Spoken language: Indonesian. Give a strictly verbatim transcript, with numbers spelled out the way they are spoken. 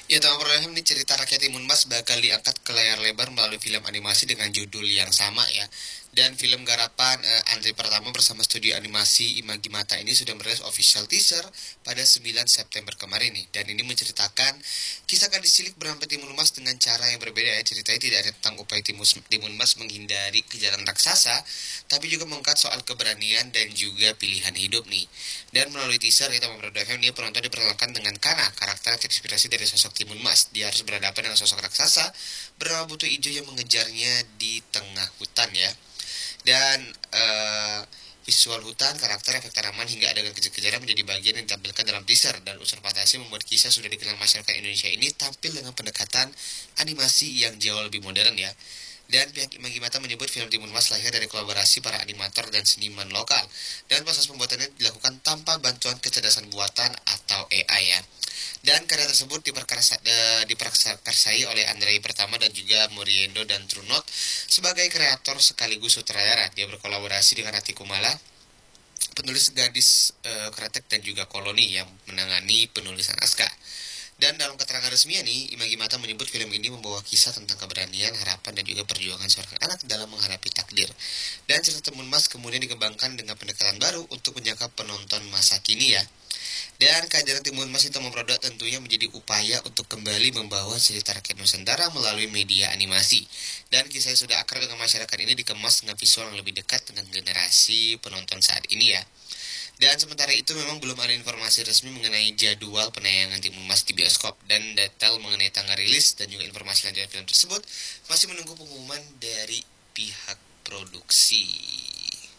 Ya, Taman Perahim ini cerita rakyat Timun Mas bakal diangkat ke layar lebar melalui film animasi dengan judul yang sama ya. Dan film garapan eh, Andri Pertama bersama studio animasi Imagi Mata ini sudah merilis official teaser pada sembilan September kemarin nih. Dan ini menceritakan kisah gadis cilik bernama Timun Mas dengan cara yang berbeda ya. Ceritanya tidak ada tentang upaya Timus, Timun Mas menghindari kejaran raksasa, tapi juga mengangkat soal keberanian dan juga pilihan hidup nih. Dan melalui teaser kita Taman F M ini penonton diperkenalkan dengan Kana, karakter yang terinspirasi dari sosok Timun Mas. Dia harus berhadapan dengan sosok raksasa bernama Buto Ijo yang mengejarnya di tengah hutan ya. Dan uh, visual hutan, karakter, efek tanaman hingga adegan kejar-kejaran menjadi bagian yang ditampilkan dalam teaser. Dan unsur fantasi membuat kisah sudah dikenal masyarakat Indonesia ini tampil dengan pendekatan animasi yang jauh lebih modern ya. Dan pihak Imagi Mata menyebut film Timun Mas lahir dari kolaborasi para animator dan seniman lokal. Dan proses pembuatannya dilakukan tanpa bantuan kecerdasan buatan atau A I ya. Dan karya tersebut diperkarsa, eh, diperkarsai oleh Andrei Pertama dan juga Moriendo dan Trunot sebagai kreator sekaligus sutradara. Dia berkolaborasi dengan Rati Kumala, penulis gadis eh, kretek dan juga koloni yang menangani penulisan naskah. Dan dalam keterangan resminya nih, Imagi Mata menyebut film ini membawa kisah tentang keberanian, harapan, dan juga perjuangan seorang anak dalam menghadapi takdir. Dan cerita Timun Mas kemudian dikembangkan dengan pendekatan baru untuk menjangkau penonton masa kini ya. Dan kehadiran Timun Mas itu memproduk tentunya menjadi upaya untuk kembali membawa cerita rakyat Nusantara melalui media animasi. Dan kisah yang sudah akrab dengan masyarakat ini dikemas dengan visual yang lebih dekat dengan generasi penonton saat ini ya. Dan sementara itu memang belum ada informasi resmi mengenai jadwal penayangan Timun Mas di bioskop. Dan detail mengenai tanggal rilis dan juga informasi lanjutan film tersebut masih menunggu pengumuman dari pihak produksi.